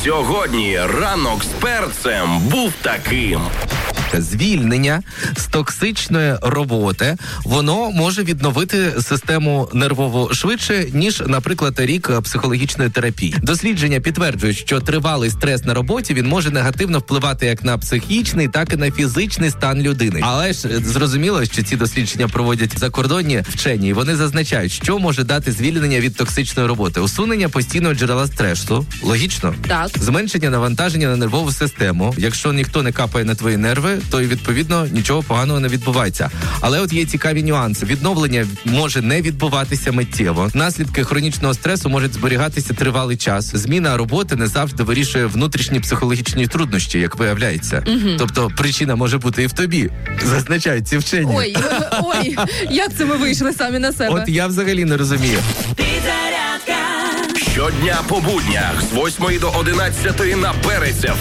Сьогодні ранок з перцем був таким. Звільнення з токсичної роботи, воно може відновити систему нервово швидше, ніж, наприклад, рік психологічної терапії. Дослідження підтверджують, що тривалий стрес на роботі, він може негативно впливати як на психічний, так і на фізичний стан людини. Але ж зрозуміло, що ці дослідження проводять закордонні вчені, і вони зазначають, що може дати звільнення від токсичної роботи. Усунення постійного джерела стресу, логічно? Так. Зменшення навантаження на нервову систему. Якщо ніхто не капає на твої нерви, то і відповідно нічого поганого не відбувається. Але от є цікаві нюанси. Відновлення може не відбуватися миттєво. Наслідки хронічного стресу можуть зберігатися тривалий час. Зміна роботи не завжди вирішує внутрішні психологічні труднощі, як виявляється. Тобто причина може бути і в тобі. Зазначають ці вчені. Ой, як це ми вийшли самі на себе? От я взагалі не розумію. Щодня по буднях з 8 до 11 на Перець